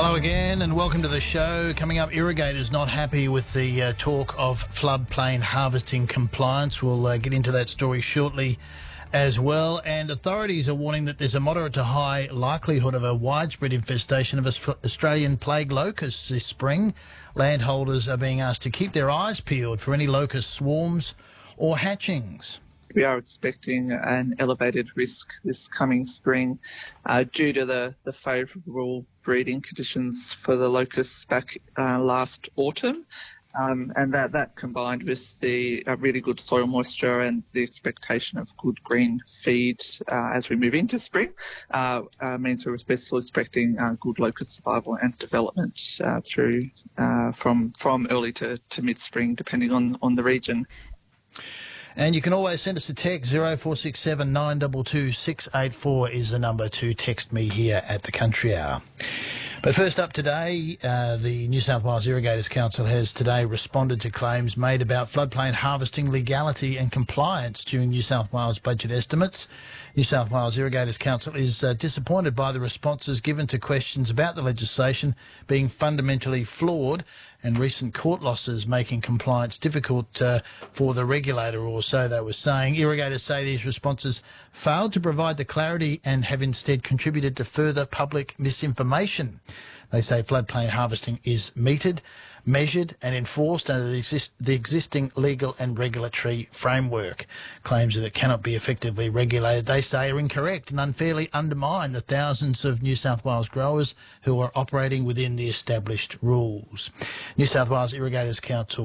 Hello again and welcome to the show. Coming up, irrigators not happy with the talk of floodplain harvesting compliance. We'll get into that story shortly as well. And authorities are warning that there's a moderate to high likelihood of a widespread infestation of Australian plague locusts this spring. Landholders are being asked to keep their eyes peeled for any locust swarms or hatchings. We are expecting an elevated risk this coming spring due to the favourable breeding conditions for the locusts back last autumn. And that combined with the really good soil moisture and the expectation of good green feed as we move into spring means we're still expecting good locust survival and development through from early to mid-spring, depending on the region. And you can always send us a text. 0467 922 684 is the number to text me here at the Country Hour. But first up today, the New South Wales Irrigators Council has today responded to claims made about floodplain harvesting legality and compliance during New South Wales budget estimates. New South Wales Irrigators Council is disappointed by the responses given to questions about the legislation being fundamentally flawed and recent court losses making compliance difficult for the regulator, or so they were saying. Irrigators say these responses failed to provide the clarity and have instead contributed to further public misinformation. They say floodplain harvesting is measured and enforced under the existing legal and regulatory framework. Claims that it cannot be effectively regulated, they say, are incorrect and unfairly undermine the thousands of New South Wales growers who are operating within the established rules. New South Wales Irrigators Council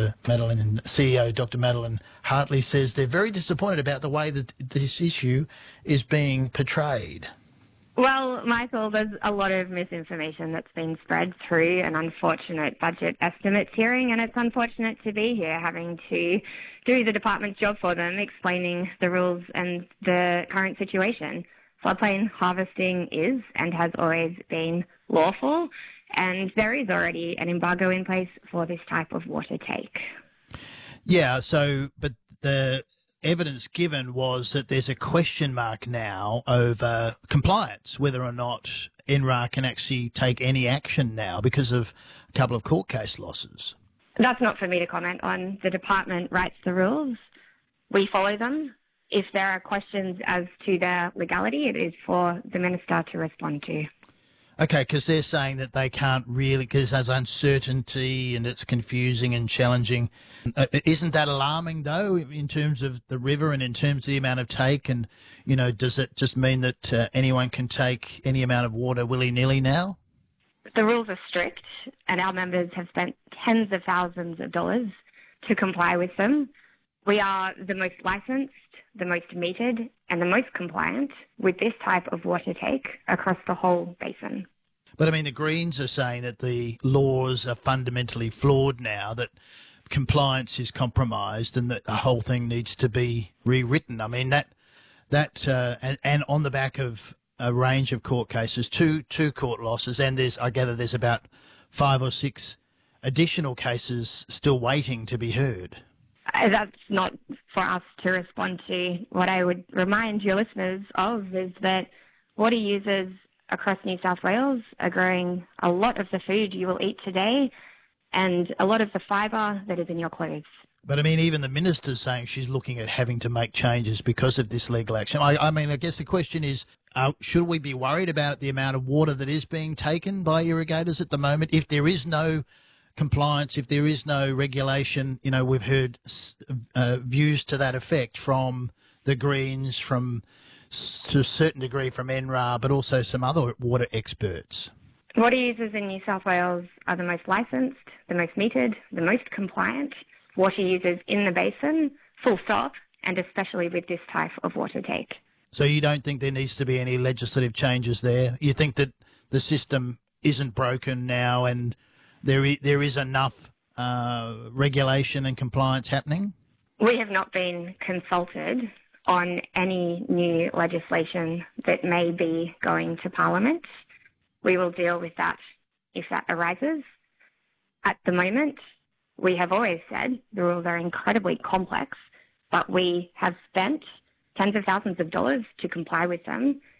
CEO Dr Madeline Hartley says they're very disappointed about the way that this issue is being portrayed. Well, Michael, there's a lot of misinformation that's been spread through an unfortunate budget estimates hearing, and it's unfortunate to be here having to do the department's job for them, explaining the rules and the current situation. Floodplain harvesting is and has always been lawful, and there is already an embargo in place for this type of water take. Yeah, but the evidence given was that there's a question mark now over compliance, whether or not NRAR can actually take any action now because of a couple of court case losses. That's not for me to comment on. The department writes the rules. We follow them. If there are questions as to their legality, it is for the Minister to respond to. Okay, because they're saying that they can't really, because there's uncertainty and it's confusing and challenging. Isn't that alarming, though, in terms of the river and in terms of the amount of take? And, does it just mean that anyone can take any amount of water willy-nilly now? The rules are strict, and our members have spent tens of thousands of dollars to comply with them. We are the most licensed, the most metered, and the most compliant with this type of water take across the whole basin. But, the Greens are saying that the laws are fundamentally flawed now, that compliance is compromised and that the whole thing needs to be rewritten. And on the back of a range of court cases, two court losses, and I gather there's about 5 or 6 additional cases still waiting to be heard. That's not for us to respond to. What I would remind your listeners of is that water users across New South Wales are growing a lot of the food you will eat today and a lot of the fibre that is in your clothes. But, even the minister's saying she's looking at having to make changes because of this legal action. I guess the question is, should we be worried about the amount of water that is being taken by irrigators at the moment? If there is no compliance, if there is no regulation, we've heard views to that effect from the Greens, to a certain degree from NRAR, but also some other water experts. Water users in New South Wales are the most licensed, the most metered, the most compliant water users in the basin, full stop, and especially with this type of water take. So you don't think there needs to be any legislative changes there? You think that the system isn't broken now and there is enough regulation and compliance happening? We have not been consulted on any new legislation that may be going to Parliament. We will deal with that if that arises. At the moment, we have always said the rules are incredibly complex, but we have spent tens of thousands of dollars to comply with them,